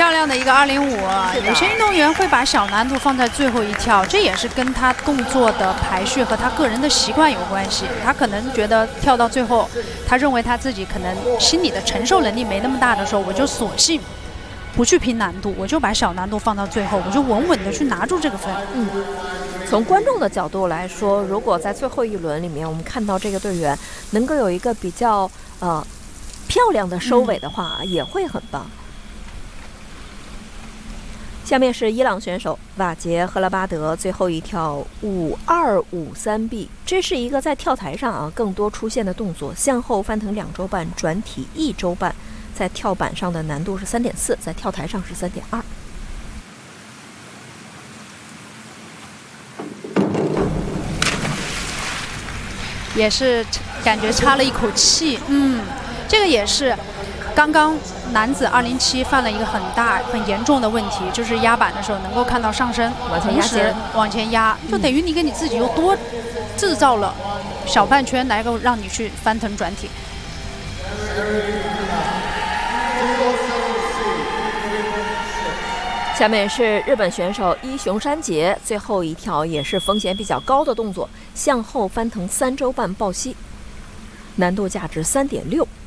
漂亮的一个205啊！有些运动员会把小难度放在最后一跳，这也是跟他动作的排序和他个人的习惯有关系。他可能觉得跳到最后，他认为他自己可能心理的承受能力没那么大的时候，我就索性不去拼难度，我就把小难度放到最后，我就稳稳的去拿住这个分。 从观众的角度来说，如果在最后一轮里面，我们看到这个队员能够有一个比较漂亮的收尾的话，也会很棒。下面是伊朗选手瓦杰赫拉巴德最后一跳5253B，这是一个在跳台上更多出现的动作，向后翻腾2周半，转体1周半，在跳板上的难度是3.4，在跳台上是3.2。 也是感觉插了一口气，这个也是刚刚男子207犯了一个很严重的问题，就是压板的时候能够看到上身同时往前压，就等于你给你自己又多制造了小半圈来够让你去翻腾转体。 下面是日本选手伊熊山杰最后一跳，也是风险比较高的动作，向后翻腾3周半抱膝，难度价值3.6。